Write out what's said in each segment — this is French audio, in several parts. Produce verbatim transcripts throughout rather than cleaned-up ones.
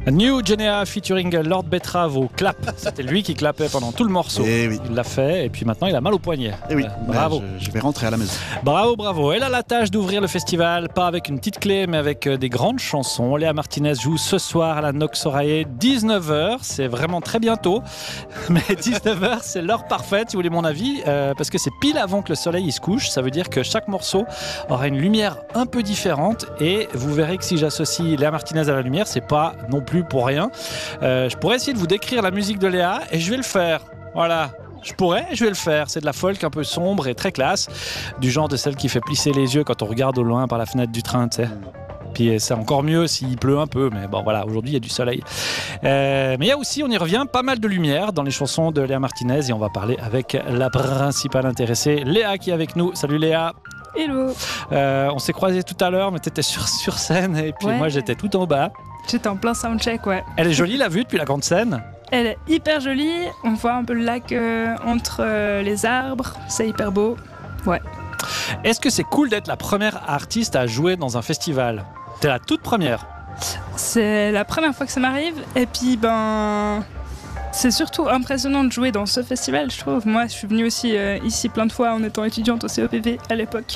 New Genea featuring Lord Betrave au clap. C'était lui qui clapait pendant tout le morceau. Et oui. Il l'a fait et puis maintenant il a mal au poignet. Et oui, euh, bravo. Je, je vais rentrer à la maison. Bravo, bravo. Elle a la tâche d'ouvrir le festival, pas avec une petite clé, mais avec des grandes chansons. Léa Martinez joue ce soir à la Nox Orae, dix-neuf heures. C'est vraiment très bientôt. Mais dix-neuf heures, c'est l'heure parfaite, si vous voulez mon avis, euh, parce que c'est pile avant que le soleil il se couche. Ça veut dire que chaque morceau aura une lumière un peu différente. Et vous verrez que si j'associe Léa Martinez à la lumière, c'est pas non plus pour rien. Euh, je pourrais essayer de vous décrire la musique de Léa et je vais le faire. Voilà. Je pourrais, je vais le faire. C'est de la folk un peu sombre et très classe, du genre de celle qui fait plisser les yeux quand on regarde au loin par la fenêtre du train, tu sais. Puis c'est encore mieux s'il pleut un peu, mais bon voilà, aujourd'hui il y a du soleil. Euh, mais il y a aussi, on y revient, pas mal de lumière dans les chansons de Léa Martinez et on va parler avec la principale intéressée, Léa qui est avec nous. Salut Léa. Hello. Euh, on s'est croisés tout à l'heure, mais tu étais sur, sur scène et puis ouais. Moi j'étais tout en bas. J'étais en plein soundcheck, ouais. Elle est jolie la vue depuis la grande scène. Elle est hyper jolie, on voit un peu le lac euh, entre euh, les arbres, c'est hyper beau. Ouais. Est-ce que c'est cool d'être la première artiste à jouer dans un festival ? T'es la toute première. C'est la première fois que ça m'arrive et puis ben... C'est surtout impressionnant de jouer dans ce festival, je trouve. Moi, je suis venue aussi euh, ici plein de fois en étant étudiante au C E P V à l'époque.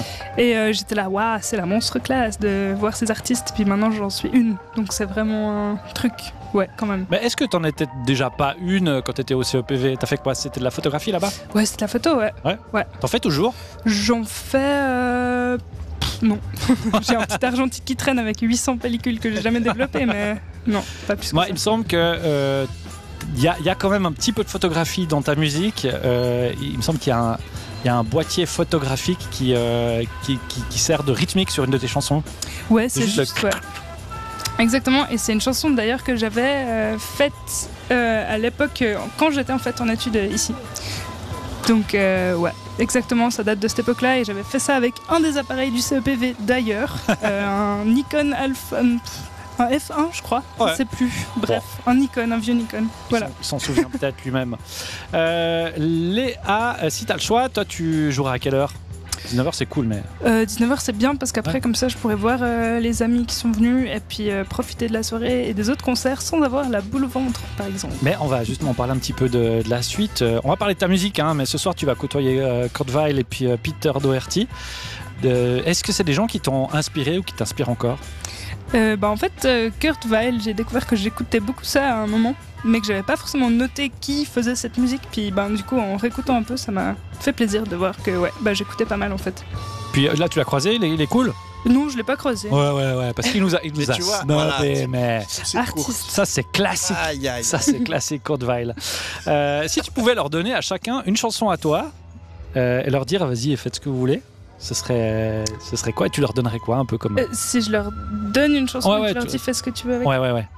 Et euh, j'étais là, waouh, c'est la monstre classe de voir ces artistes. Puis maintenant, j'en suis une. Donc c'est vraiment un truc, ouais, quand même. Mais est-ce que t'en étais déjà pas une quand t'étais au C E P V ? T'as fait quoi ? C'était de la photographie là-bas ? Ouais, c'était de la photo, ouais. Ouais. Ouais. T'en fais toujours ? J'en fais... Euh... Non. J'ai un petit argentique qui traîne avec huit cents pellicules que j'ai jamais développées, mais non, pas plus que Moi, ça. il me semble que... Euh... Il y, a, il y a quand même un petit peu de photographie dans ta musique. Euh, il me semble qu'il y a un, il y a un boîtier photographique qui, euh, qui, qui, qui sert de rythmique sur une de tes chansons. Ouais, c'est, c'est juste, juste le... ouais. Exactement, et c'est une chanson d'ailleurs que j'avais euh, faite euh, à l'époque euh, quand j'étais en fait en études euh, ici. Donc euh, ouais, exactement, ça date de cette époque-là et j'avais fait ça avec un des appareils du C E P V d'ailleurs, euh, un Nikon Alpha... Un F un, je crois, ouais. Je ne sais plus. Bref, bon. Un Nikon, un vieux Nikon. Voilà. Il s'en, il s'en souvient peut-être lui-même. Euh, Léa, si tu as le choix, toi tu joueras à quelle heure ? dix-neuf heures c'est cool, mais... Euh, dix-neuf heures c'est bien parce qu'après, ouais. Comme ça, je pourrais voir euh, les amis qui sont venus et puis euh, profiter de la soirée et des autres concerts sans avoir la boule au ventre, par exemple. Mais on va justement parler un petit peu de, de la suite. Euh, on va parler de ta musique, hein, mais ce soir, tu vas côtoyer euh, Kurt Weill et puis euh, Peter Doherty. De... Est-ce que c'est des gens qui t'ont inspiré ou qui t'inspirent encore ? Euh, bah en fait, euh, Kurt Weill, j'ai découvert que j'écoutais beaucoup ça à un moment, mais que j'avais pas forcément noté qui faisait cette musique. Puis bah, du coup, en réécoutant un peu, ça m'a fait plaisir de voir que ouais, bah, j'écoutais pas mal en fait. Puis là, tu l'as croisé, il est, il est cool ? Non, je l'ai pas croisé. Ouais, ouais, ouais, parce qu'il nous a, il nous mais a tu vois, snobé, voilà, mais c'est artiste. Ça c'est classique. Aïe, aïe. Ça c'est classique, Kurt Weill. Euh, si tu pouvais leur donner à chacun une chanson à toi euh, et leur dire, vas-y, faites ce que vous voulez. Ce serait, ce serait quoi ? Et tu leur donnerais quoi, un peu comme... Euh, si je leur donne une chanson, ouais, ouais, tu leur tu... dis fais ce que tu veux avec. Ouais, ouais, ouais.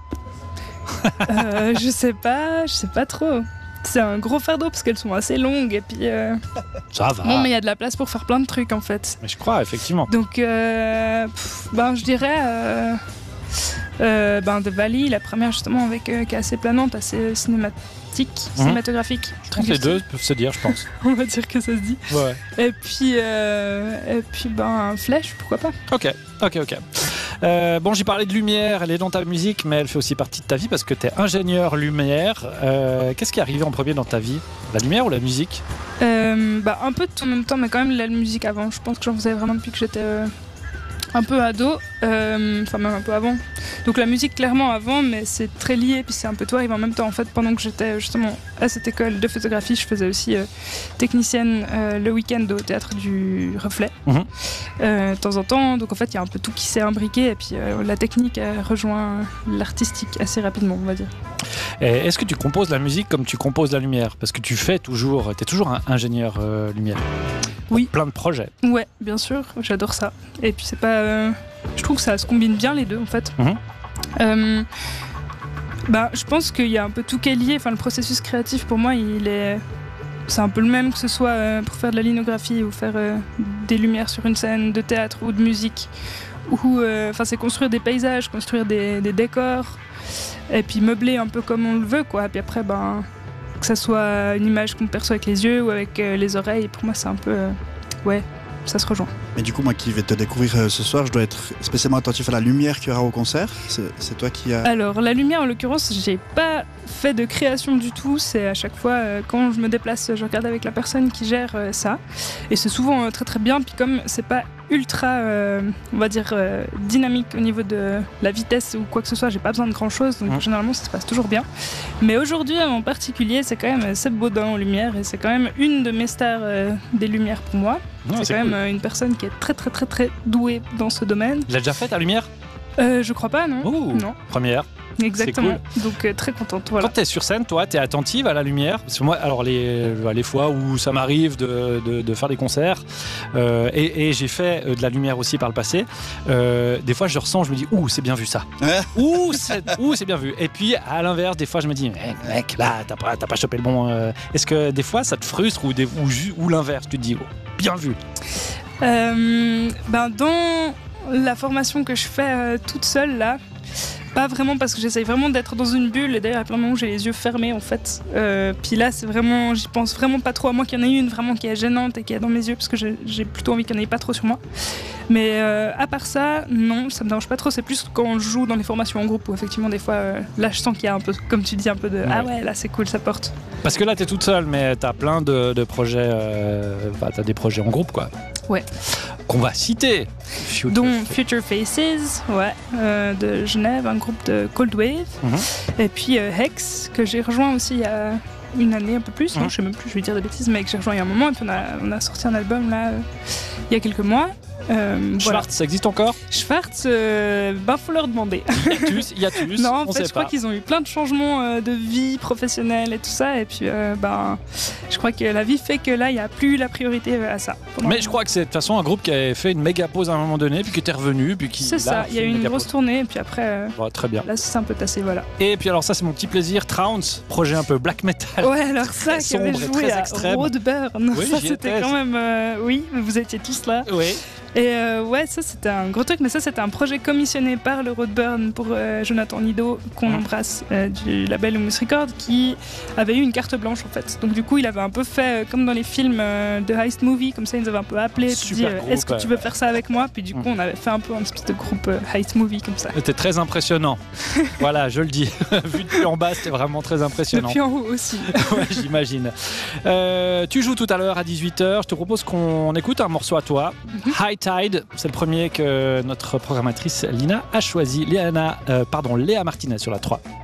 euh, je sais pas, je sais pas trop. C'est un gros fardeau parce qu'elles sont assez longues et puis... Euh... Ça va. Bon, mais il y a de la place pour faire plein de trucs en fait. Mais je crois, effectivement. Donc, euh, pff, ben je dirais... Euh... Euh, ben, de Valley, la première justement avec euh, qui est assez planante, assez cinématique, mmh. cinématographique. Je pense que les deux peuvent se dire, je pense. On va dire que ça se dit. Ouais. Et puis, euh, et puis ben, Flèche, pourquoi pas. Ok, ok, ok. Euh, bon, j'ai parlé de lumière, elle est dans ta musique, mais elle fait aussi partie de ta vie parce que tu es ingénieur lumière. Euh, qu'est-ce qui est arrivé en premier dans ta vie ? La lumière ou la musique ? euh, bah, Un peu de tout en même temps, mais quand même la musique avant. Je pense que j'en faisais vraiment depuis que j'étais... Euh... un peu ado, euh, enfin même un peu avant. Donc la musique clairement avant, mais c'est très lié, puis c'est un peu tout arrive en même temps. En fait, pendant que j'étais justement à cette école de photographie, je faisais aussi euh, technicienne euh, le week-end au théâtre du Reflet, mmh. euh, de temps en temps. Donc en fait, il y a un peu tout qui s'est imbriqué, et puis euh, la technique a rejoint l'artistique assez rapidement, on va dire. Et est-ce que tu composes la musique comme tu composes la lumière ? Parce que tu fais toujours, tu es toujours un ingénieur euh, lumière. Oui. Plein de projets. Ouais, bien sûr, j'adore ça. Et puis c'est pas... Euh, je trouve que ça se combine bien les deux en fait. Mmh. Euh, bah, je pense qu'il y a un peu tout qui est lié. Enfin, le processus créatif pour moi, il est... c'est un peu le même que ce soit euh, pour faire de la linographie ou faire euh, des lumières sur une scène de théâtre ou de musique. Ou, euh, c'est construire des paysages, construire des, des décors et puis meubler un peu comme on le veut, quoi. Et puis après, ben... que ça soit une image qu'on perçoit avec les yeux ou avec euh, les oreilles, pour moi c'est un peu euh, ouais, ça se rejoint. Mais du coup, moi qui vais te découvrir euh, ce soir, je dois être spécialement attentif à la lumière qu'il y aura au concert. C'est, c'est toi qui as... Alors, la lumière, en l'occurrence, j'ai pas fait de création du tout. C'est à chaque fois, euh, quand je me déplace, je regarde avec la personne qui gère euh, ça. Et c'est souvent euh, très très bien. Puis comme c'est pas ultra, euh, on va dire, euh, dynamique au niveau de la vitesse ou quoi que ce soit, j'ai pas besoin de grand chose. Donc mmh. généralement, ça se passe toujours bien. Mais aujourd'hui, en particulier, c'est quand même Seb Baudin en lumière. Et c'est quand même une de mes stars euh, des lumières pour moi. Non, c'est, c'est quand cool. même une personne qui est très très très très douée dans ce domaine. Il a déjà fait ta lumière ? euh, Je crois pas, non. Ouh, non. Première. Exactement. Cool. Donc euh, très contente. Voilà. Quand tu es sur scène, toi, tu es attentive à la lumière. Parce que moi, alors les, les fois où ça m'arrive de, de, de faire des concerts, euh, et, et j'ai fait de la lumière aussi par le passé, euh, des fois je ressens, je me dis, ouh, c'est bien vu ça. ouh, c'est, ouh, c'est bien vu. Et puis à l'inverse, des fois je me dis, mec, mec là, t'as pas, t'as pas chopé le bon. Euh... Est-ce que des fois ça te frustre ou, des, ou, ou l'inverse, tu te dis, oh, bien vu. euh, ben, Dans la formation que je fais euh, toute seule là, pas vraiment parce que j'essaye vraiment d'être dans une bulle et d'ailleurs à plein de moments où j'ai les yeux fermés en fait. Euh, puis là c'est vraiment, j'y pense vraiment pas trop, à moins qu'il y en ait une vraiment qui est gênante et qui est dans mes yeux parce que j'ai, j'ai plutôt envie qu'il n'y en ait pas trop sur moi. Mais euh, à part ça, non, ça me dérange pas trop. C'est plus quand on joue dans les formations en groupe où effectivement des fois, euh, là je sens qu'il y a un peu, comme tu dis, un peu de ouais. ah ouais là c'est cool, ça porte. Parce que là t'es toute seule mais t'as plein de, de projets, euh, bah, t'as des projets en groupe quoi. Ouais. Qu'on va citer. Future dont Future Faces, ouais, euh, de Genève, un groupe de Cold Wave, mm-hmm. et puis euh, Hex, que j'ai rejoint aussi il y a une année, un peu plus, mm-hmm. non, je sais même plus, je vais dire des bêtises, mais que j'ai rejoint il y a un moment, et puis on a, on a sorti un album là, euh, il y a quelques mois. Euh, Schwartz, voilà. Ça existe encore ? Schwartz, euh, bah faut leur demander. Hiatus, hiatus. Non, en on fait, sait je crois pas. qu'ils ont eu plein de changements euh, de vie professionnelle et tout ça, et puis euh, ben, je crois que la vie fait que là, il n'y a plus la priorité à ça. Mais je crois que c'est de toute façon un groupe qui avait fait une méga pause à un moment donné, puis qui était revenu, puis qui. C'est ça. Il y a eu une grosse pause. tournée, et puis après. Euh, ouais, très bien. Là, c'est un peu tassé, voilà. Et puis alors ça, c'est mon petit plaisir. Trounce, projet un peu black metal. Ouais, alors ça, qui avait joué à extrême. Roadburn. Oui, ça, c'était étais. quand même. Euh, oui, vous étiez tous là. Oui. Et euh, ouais, ça c'était un gros truc, mais ça c'était un projet commissionné par le Roadburn pour euh, Jonathan Nido, qu'on mmh. embrasse, euh, du label Humus Records, qui avait eu une carte blanche en fait. Donc du coup, il avait un peu fait euh, comme dans les films euh, de Heist Movie, comme ça ils nous avaient un peu appelé, puis dit euh, est-ce que tu veux faire ça avec moi ? Puis du coup, mmh. on avait fait un peu un espèce de groupe euh, Heist Movie comme ça. C'était très impressionnant. Voilà, je le dis. Vu depuis en bas, c'était vraiment très impressionnant. Depuis en haut aussi. Ouais, j'imagine. Euh, tu joues tout à l'heure à dix-huit heures. Je te propose qu'on écoute un morceau à toi. Mmh. High Tide, c'est le premier que notre programmatrice Lina a choisi. Léana, euh, pardon, Léa Martinez sur la trois.